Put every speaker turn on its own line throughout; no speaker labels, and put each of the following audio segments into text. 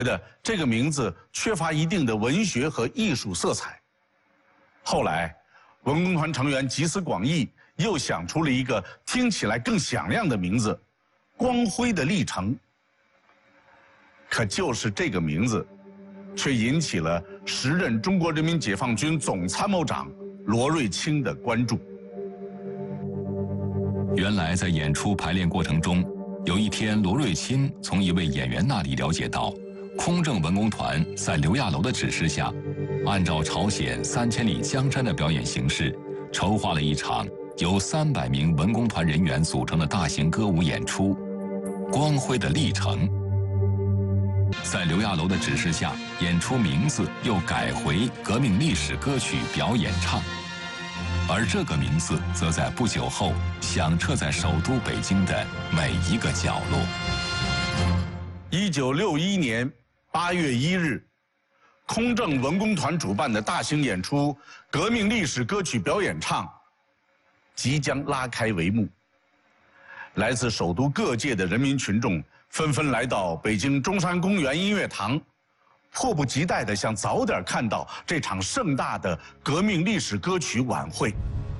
的这个名字缺乏一定的文学和艺术色彩。后来，文工团成员集思广益，又想出了一个听起来更响亮的名字——光辉的历程。可就是这个名字，却引起了时任中国人民解放军总参谋长罗瑞卿的关注。
原来在演出排练过程中，有一天罗瑞卿从一位演员那里了解到，空政文工团在刘亚楼的指示下，按照朝鲜3000里江山的表演形式，筹划了一场由300名文工团人员组成的大型歌舞演出《光辉的历程》。在刘亚楼的指示下，演出名字又改回革命历史歌曲表演唱，而这个名字则在不久后响彻在首都北京的每一个角落。
1961年8月1日，空政文工团主办的大型演出《革命历史歌曲表演唱》即将拉开帷幕。来自首都各界的人民群众纷纷来到北京中山公园音乐堂，迫不及待地想早点看到这场盛大的革命历史歌曲晚会。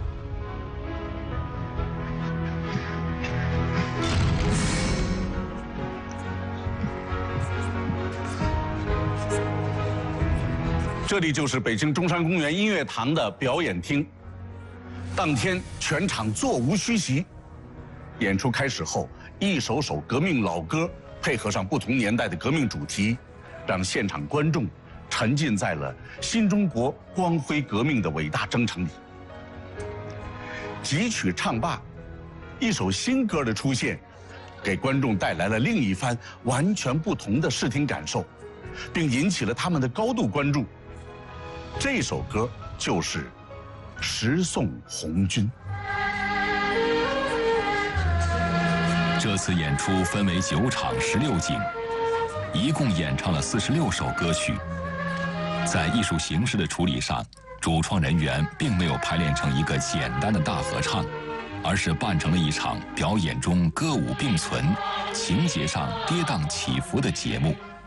这里就是北京中山公园音乐堂的表演厅。当天全场座无虚席。演出开始后，一首首革命老歌配合上不同年代的革命主题，让现场观众沉浸在了新中国光辉革命的伟大征程里。几曲唱罢，一首新歌的出现，给观众带来了另一番完全不同的视听感受，并引起了他们的高度关注。这首歌就是《十送红军》。
这次演出分为9场16景，一共演唱了46首歌曲。在艺术形式的处理上，主创人员并没有排练成一个简单的大合唱，而是办成了一场表演中歌舞并存、情节上跌宕起伏的节目。